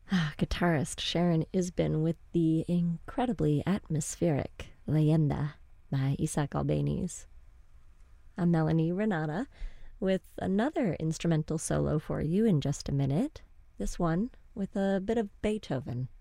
Guitarist Sharon Isbin with the incredibly atmospheric Leyenda by Isaac Albeniz. I'm Melanie Renata with another instrumental solo for you in just a minute. This one with a bit of Beethoven.